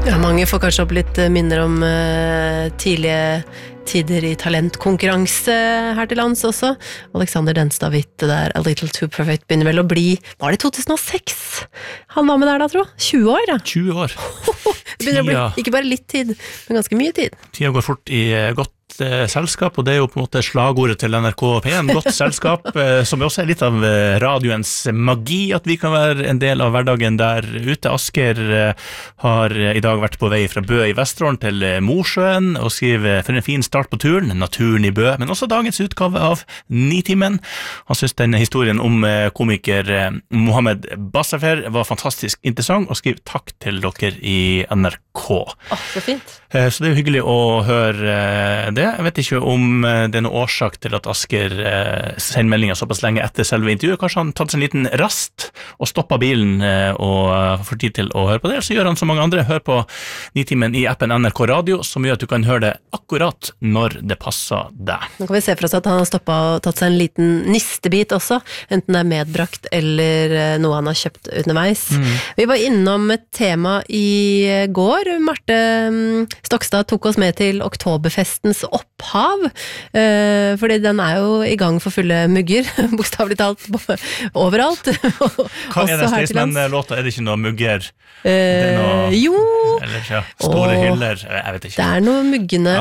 Ja, mange får kanskje opp litt minner om tidlige tider I talentkonkurranse her til lands også. Alexander Denstad Witt der, A Little Too Perfect, begynner vel å bli, var det 2006? Han var med der da, tro? 20 år, ja. 20 år. Det begynner å bli, ikke bare litt tid, men ganske mye tid. Tida går fort I godt selskap, og det jo på en måte slagordet til NRK P1, godt selskap, som også litt av radioens magi, at vi kan være en del av hverdagen der ute. Asker har I dag vært på vei fra Bø I Vesterålen til Mosjøen, og skriver for en fin start på turen, naturen I Bø, men også dagens utgave av Nitimen. Han synes denne historien om komiker Mohammed Bassefer var fantastisk interessant, og skriver takk til dere I NRK. Så fint. Så det jo hyggelig å høre det. Jeg vet ikke om det noen årsak til at Asker sender meldinger såpass lenge etter selve intervjuet. Kanskje han tatt seg en liten rast og stoppet bilen og får tid til å høre på det. Så gjør han som mange andre, hør på Nitimen I appen NRK Radio, som gjør at du kan høre det akkurat når det passer deg. Nå kan vi se for oss at han har stoppet og tatt seg en liten nistebit også, enten det medbrakt eller noe han har kjøpt underveis. Vi var innom et tema I går. Marte Stokstad tok oss med til Oktoberfestens opphav, fordi den jo I gang for fulle mugger, bokstavelig talt, overalt. Hva det Staysman-låta? Det ikke noe mugger? Det noe, jo! Eller ja, store hyller? Jeg vet ikke. Det noe muggene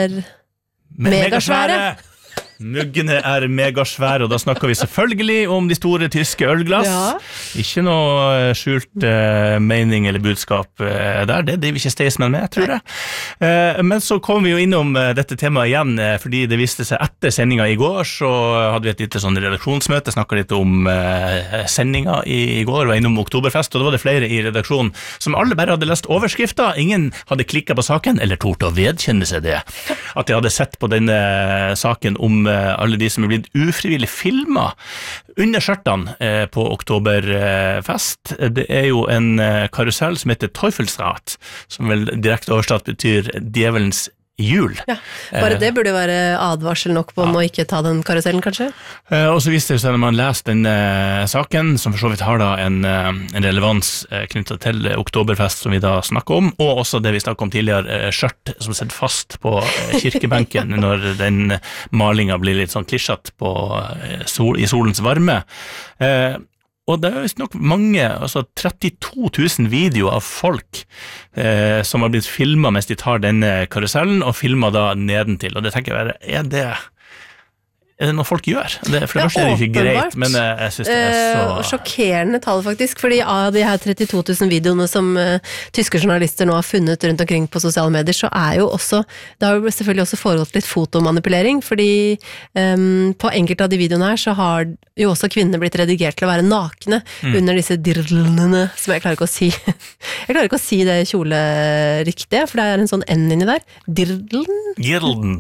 megasvære. Muggene megasvære, og da snakker vi selvfølgelig om de store tyske ølglass. Ja. Ikke noe skjult mening eller budskap der, det driver ikke Staysman med, tror jeg. Men så kom vi jo innom dette temaet igjen, fordi det viste seg etter sendingen I går, så hadde vi et lite sånn redaksjonsmøte, snakket litt om sendingen I går, var innom Oktoberfest, og da var det flere I redaksjonen som alle bare hadde lest overskrifter. Ingen hadde klikket på saken, eller tort å vedkjenne seg det. At de hadde sett på denne saken om alle de som blitt ufrivillig filmet under skjørtene på Oktoberfest. Det jo en karusell som heter Teufelsrad, som vel direkte oversatt betyr djevelens jul. Ja, bare det burde være advarsel nok på om å ikke ta den karusellen, kanskje? Og så viste det seg når man leste den saken, som for så vidt har da en relevans knyttet til Oktoberfest, som vi da snakker om, og også det vi snakket om tidligere, skjørt som sitter fast på kirkebenken når den malingen blir litt sånn klisjat I solens varme. Og det visst nok mange, altså 32 000 videoer av folk som har blitt filmet mens de tar denne karusellen, og filmet da nedentil. Og det tenker jeg, det noe folk gjør? For det første det ikke greit, men jeg synes det så... Sjokkerende tall faktisk, fordi av de her 32 000 videoene som tyske journalister nå har funnet rundt omkring på sosiale medier, så jo også, det har jo selvfølgelig også foregått litt fotomanipulering, fordi på enkelte av de videoene her så har jo også kvinnene blitt redigert til å være nakne under disse dirlene, som jeg klarer ikke å si. Jeg klarer ikke å si det kjoleriktige, for det en sånn N inni der. Dirlen.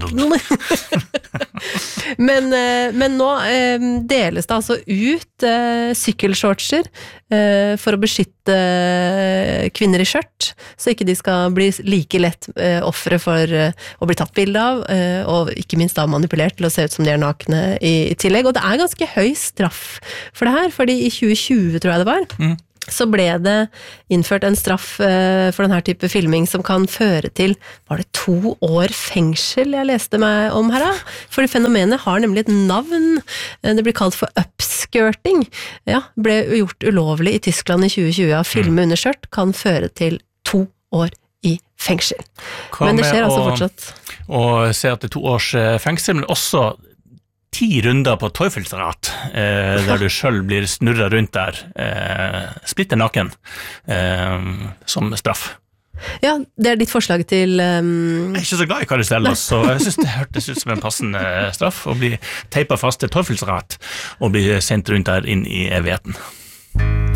Men nå deles det altså ut sykkelshortser for å beskytte kvinner I skjørt, så ikke de skal bli like lett offre for å bli tatt bilde av, og ikke minst da manipulert til å se ut som de nakne I tillegg. Og det ganske høy straff for det her, fordi I 2020 tror jeg det var, så ble det innført en straff for denne type filming som kan føre til, var det 2 år fengsel jeg leste meg om her da? For fenomenet har nemlig et navn, det blir kalt for upskirting, ble gjort ulovlig I Tyskland I 2020, å filme under skjørt kan føre til 2 år I fengsel. Men det skjer altså fortsatt. Og se at det 2 års fengsel, men også 10 runder på Teufelsrad, der du selv blir snurret rundt der, splitter naken, som straff. Ja, det ditt forslag til... Jeg ikke så glad I karuseller, så jeg synes det hørtes ut som en passende straff, å bli teipet fast til Teufelsrad, og bli sendt rundt der inn I evigheten.